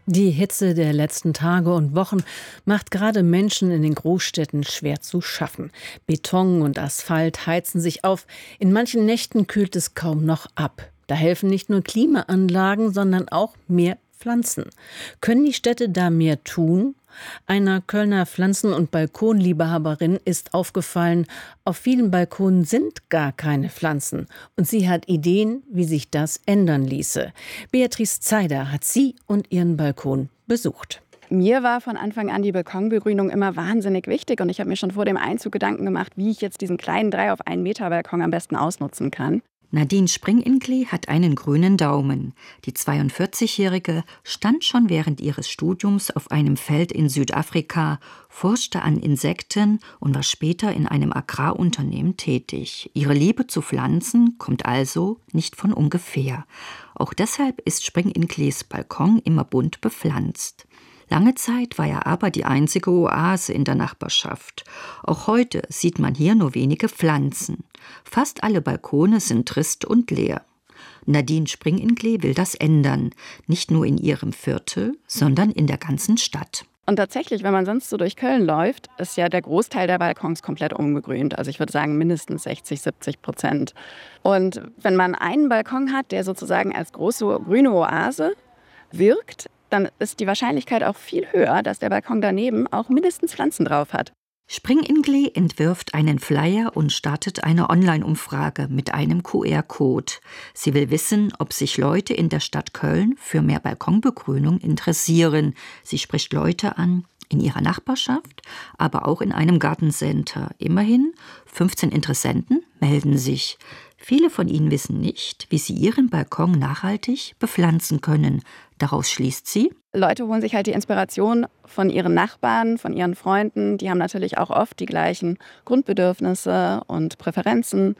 Die Hitze der letzten Tage und Wochen macht gerade Menschen in den Großstädten schwer zu schaffen. Beton und Asphalt heizen sich auf. In manchen Nächten kühlt es kaum noch ab. Da helfen nicht nur Klimaanlagen, sondern auch mehr Pflanzen. Können die Städte da mehr tun? Einer Kölner Pflanzen- und Balkonliebhaberin ist aufgefallen, auf vielen Balkonen sind gar keine Pflanzen. Und sie hat Ideen, wie sich das ändern ließe. Beatrice Zeider hat sie und ihren Balkon besucht. Mir war von Anfang an die Balkonbegrünung immer wahnsinnig wichtig und ich habe mir schon vor dem Einzug Gedanken gemacht, wie ich jetzt diesen kleinen 3 auf 1 Meter Balkon am besten ausnutzen kann. Nadine Springinklee hat einen grünen Daumen. Die 42-Jährige stand schon während ihres Studiums auf einem Feld in Südafrika, forschte an Insekten und war später in einem Agrarunternehmen tätig. Ihre Liebe zu Pflanzen kommt also nicht von ungefähr. Auch deshalb ist Springinklees Balkon immer bunt bepflanzt. Lange Zeit war er aber die einzige Oase in der Nachbarschaft. Auch heute sieht man hier nur wenige Pflanzen. Fast alle Balkone sind trist und leer. Nadine Springinklee will das ändern. Nicht nur in ihrem Viertel, sondern in der ganzen Stadt. Und tatsächlich, wenn man sonst so durch Köln läuft, ist ja der Großteil der Balkons komplett umgegrünt. Also ich würde sagen mindestens 60-70%. Und wenn man einen Balkon hat, der sozusagen als große grüne Oase wirkt, dann ist die Wahrscheinlichkeit auch viel höher, dass der Balkon daneben auch mindestens Pflanzen drauf hat. Springinklee entwirft einen Flyer und startet eine Online-Umfrage mit einem QR-Code. Sie will wissen, ob sich Leute in der Stadt Köln für mehr Balkonbegrünung interessieren. Sie spricht Leute an in ihrer Nachbarschaft, aber auch in einem Gartencenter. Immerhin 15 Interessenten melden sich. Viele von ihnen wissen nicht, wie sie ihren Balkon nachhaltig bepflanzen können. Daraus schließt sie: Leute holen sich halt die Inspiration von ihren Nachbarn, von ihren Freunden. Die haben natürlich auch oft die gleichen Grundbedürfnisse und Präferenzen.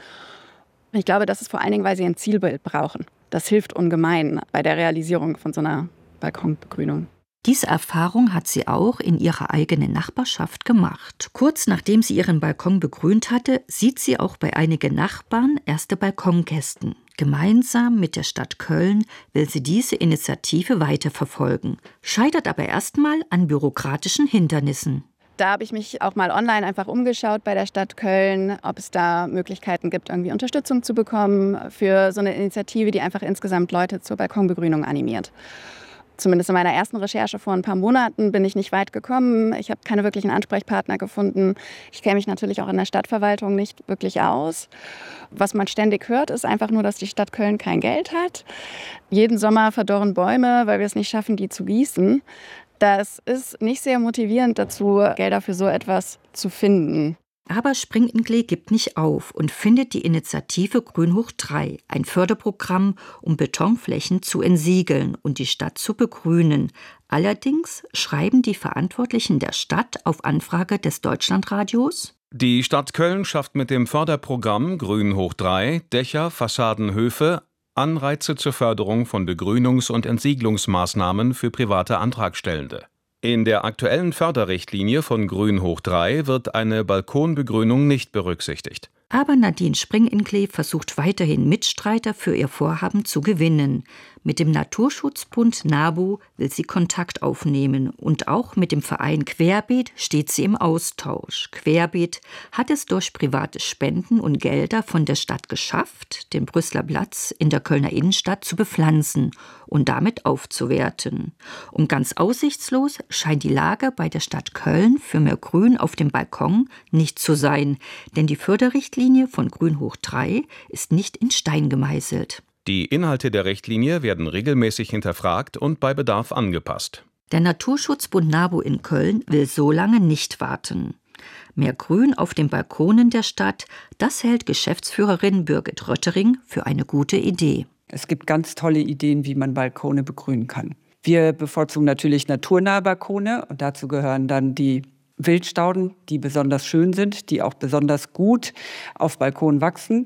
Ich glaube, das ist vor allen Dingen, weil sie ein Zielbild brauchen. Das hilft ungemein bei der Realisierung von so einer Balkonbegrünung. Diese Erfahrung hat sie auch in ihrer eigenen Nachbarschaft gemacht. Kurz nachdem sie ihren Balkon begrünt hatte, sieht sie auch bei einigen Nachbarn erste Balkonkästen. Gemeinsam mit der Stadt Köln will sie diese Initiative weiterverfolgen, scheitert aber erstmal an bürokratischen Hindernissen. Da habe ich mich auch mal online einfach umgeschaut bei der Stadt Köln, ob es da Möglichkeiten gibt, irgendwie Unterstützung zu bekommen für so eine Initiative, die einfach insgesamt Leute zur Balkonbegrünung animiert. Zumindest in meiner ersten Recherche vor ein paar Monaten bin ich nicht weit gekommen. Ich habe keine wirklichen Ansprechpartner gefunden. Ich kenne mich natürlich auch in der Stadtverwaltung nicht wirklich aus. Was man ständig hört, ist einfach nur, dass die Stadt Köln kein Geld hat. Jeden Sommer verdorren Bäume, weil wir es nicht schaffen, die zu gießen. Das ist nicht sehr motivierend dazu, Gelder für so etwas zu finden. Aber Springinklee gibt nicht auf und findet die Initiative Grün hoch 3, ein Förderprogramm, um Betonflächen zu entsiegeln und die Stadt zu begrünen. Allerdings schreiben die Verantwortlichen der Stadt auf Anfrage des Deutschlandradios: Die Stadt Köln schafft mit dem Förderprogramm Grün hoch 3 Dächer, Fassaden, Höfe, Anreize zur Förderung von Begrünungs- und Entsiegelungsmaßnahmen für private Antragstellende. In der aktuellen Förderrichtlinie von Grün hoch 3 wird eine Balkonbegrünung nicht berücksichtigt. Aber Nadine Springinklee versucht weiterhin Mitstreiter für ihr Vorhaben zu gewinnen. Mit dem Naturschutzbund NABU will sie Kontakt aufnehmen und auch mit dem Verein Querbeet steht sie im Austausch. Querbeet hat es durch private Spenden und Gelder von der Stadt geschafft, den Brüsseler Platz in der Kölner Innenstadt zu bepflanzen und damit aufzuwerten. Und ganz aussichtslos scheint die Lage bei der Stadt Köln für mehr Grün auf dem Balkon nicht zu sein, denn die Förderrichtlinie von Grün hoch 3 ist nicht in Stein gemeißelt. Die Inhalte der Richtlinie werden regelmäßig hinterfragt und bei Bedarf angepasst. Der Naturschutzbund NABU in Köln will so lange nicht warten. Mehr Grün auf den Balkonen der Stadt, das hält Geschäftsführerin Birgit Röttering für eine gute Idee. Es gibt ganz tolle Ideen, wie man Balkone begrünen kann. Wir bevorzugen natürlich naturnahe Balkone und dazu gehören dann die Wildstauden, die besonders schön sind, die auch besonders gut auf Balkonen wachsen.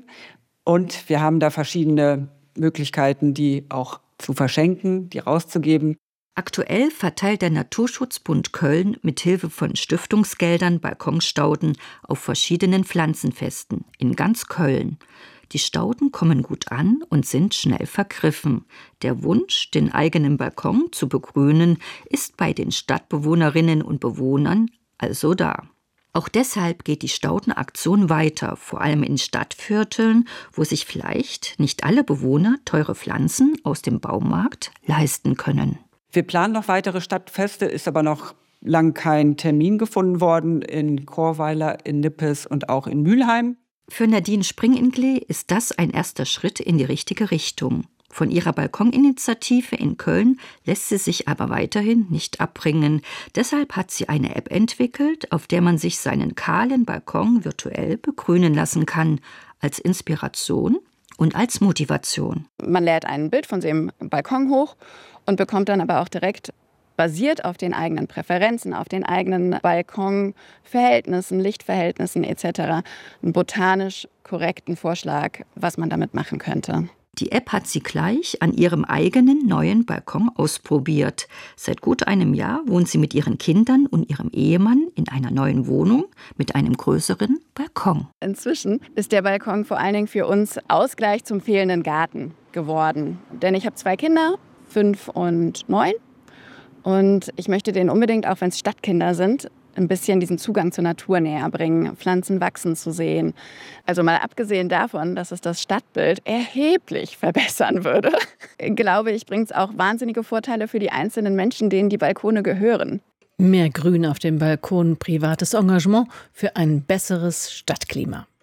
Und wir haben da verschiedene Möglichkeiten, die auch zu verschenken, die rauszugeben. Aktuell verteilt der Naturschutzbund Köln mit Hilfe von Stiftungsgeldern Balkonstauden auf verschiedenen Pflanzenfesten in ganz Köln. Die Stauden kommen gut an und sind schnell vergriffen. Der Wunsch, den eigenen Balkon zu begrünen, ist bei den Stadtbewohnerinnen und Bewohnern also da. Auch deshalb geht die Staudenaktion weiter, vor allem in Stadtvierteln, wo sich vielleicht nicht alle Bewohner teure Pflanzen aus dem Baumarkt leisten können. Wir planen noch weitere Stadtfeste, ist aber noch lang kein Termin gefunden worden in Chorweiler, in Nippes und auch in Mülheim. Für Nadine Springinklee ist das ein erster Schritt in die richtige Richtung. Von ihrer Balkoninitiative in Köln lässt sie sich aber weiterhin nicht abbringen. Deshalb hat sie eine App entwickelt, auf der man sich seinen kahlen Balkon virtuell begrünen lassen kann, als Inspiration und als Motivation. Man lädt ein Bild von dem Balkon hoch und bekommt dann aber auch direkt, basiert auf den eigenen Präferenzen, auf den eigenen Balkonverhältnissen, Lichtverhältnissen etc., einen botanisch korrekten Vorschlag, was man damit machen könnte. Die App hat sie gleich an ihrem eigenen neuen Balkon ausprobiert. Seit gut einem Jahr wohnt sie mit ihren Kindern und ihrem Ehemann in einer neuen Wohnung mit einem größeren Balkon. Inzwischen ist der Balkon vor allen Dingen für uns Ausgleich zum fehlenden Garten geworden. Denn ich habe 2 Kinder, 5 und 9. Und ich möchte denen unbedingt, auch wenn es Stadtkinder sind, ein bisschen diesen Zugang zur Natur näher bringen, Pflanzen wachsen zu sehen. Also mal abgesehen davon, dass es das Stadtbild erheblich verbessern würde, glaube ich, bringt es auch wahnsinnige Vorteile für die einzelnen Menschen, denen die Balkone gehören. Mehr Grün auf dem Balkon, privates Engagement für ein besseres Stadtklima.